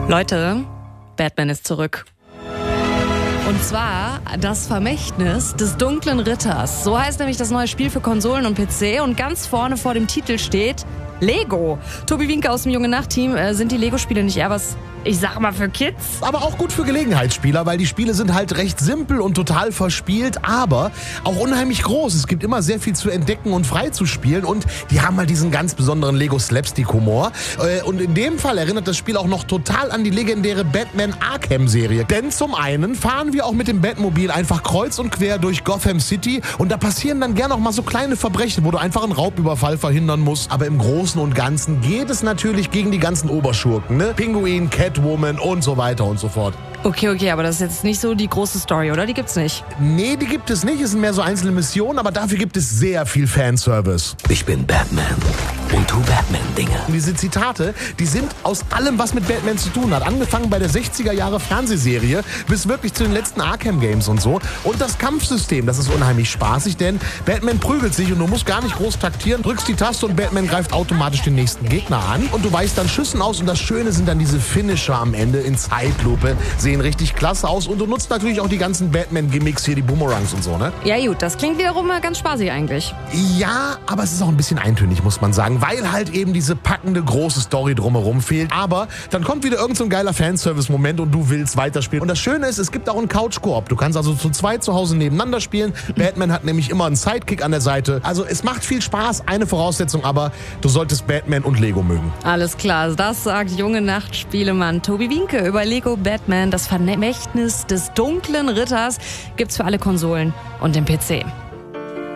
Leute, Batman ist zurück. Und zwar das Vermächtnis des dunklen Ritters. So heißt nämlich das neue Spiel für Konsolen und PC. Und ganz vorne vor dem Titel steht Lego. Tobi Wienke aus dem Junge-Nacht-Team. Sind die Lego-Spiele nicht eher was, ich sag mal, für Kids? Aber auch gut für Gelegenheitsspieler, weil die Spiele sind halt recht simpel und total verspielt, aber auch unheimlich groß. Es gibt immer sehr viel zu entdecken und frei zu spielen und die haben halt diesen ganz besonderen Lego-Slapstick-Humor. Und in dem Fall erinnert das Spiel auch noch total an die legendäre Batman Arkham-Serie. Denn zum einen fahren wir auch mit dem Batmobil einfach kreuz und quer durch Gotham City und da passieren dann gerne auch mal so kleine Verbrechen, wo du einfach einen Raubüberfall verhindern musst. Aber im Großen und Ganzen geht es natürlich gegen die ganzen Oberschurken, ne? Pinguin, Catwoman und so weiter und so fort. Okay, aber das ist jetzt nicht so die große Story, oder? Die gibt's nicht. Nee, die gibt es nicht. Es sind mehr so einzelne Missionen, aber dafür gibt es sehr viel Fanservice. Ich bin Batman und tu Batman-Dinge. Diese Zitate, die sind aus allem, was mit Batman zu tun hat. Angefangen bei der 60er Jahre Fernsehserie bis wirklich zu den letzten Arkham-Games und so. Und das Kampfsystem, das ist unheimlich spaßig, denn Batman prügelt sich und du musst gar nicht groß taktieren, drückst die Taste und Batman greift automatisch den nächsten Gegner an. Und du weichst dann Schüssen aus und das Schöne sind dann diese Finisher am Ende in Zeitlupe. Sehen richtig klasse aus und du nutzt natürlich auch die ganzen Batman-Gimmicks hier, die Boomerangs und so, ne? Ja gut, das klingt wiederum ganz spaßig eigentlich. Ja, aber es ist auch ein bisschen eintönig, muss man sagen, weil halt eben diese packende große Story drumherum fehlt. Aber dann kommt wieder irgend so ein geiler Fanservice-Moment und du willst weiterspielen. Und das Schöne ist, es gibt auch einen Couch-Koop. Du kannst also zu zweit zu Hause nebeneinander spielen. Batman hat nämlich immer einen Sidekick an der Seite. Also es macht viel Spaß, eine Voraussetzung, aber du solltest Batman und Lego mögen. Alles klar, das sagt Junge-Nacht-Spielemann Tobi Wienke über Lego Batman, das Vermächtnis des dunklen Ritters, gibt's für alle Konsolen und den PC.